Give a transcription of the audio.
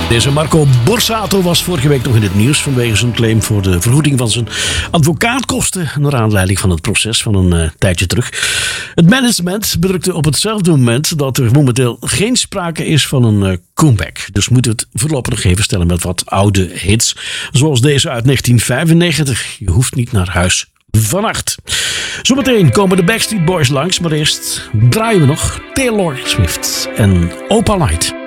Deze Marco Borsato was vorige week nog in het nieuws vanwege zijn claim voor de vergoeding van zijn advocaatkosten naar aanleiding van het proces van een tijdje terug. Het management bedrukte op hetzelfde moment dat er momenteel geen sprake is van een comeback. Dus moeten we het voorlopig nog even stellen met wat oude hits, zoals deze uit 1995. Je hoeft niet naar huis vannacht. Zometeen komen de Backstreet Boys langs, maar eerst draaien we nog Taylor Swift en Opalite.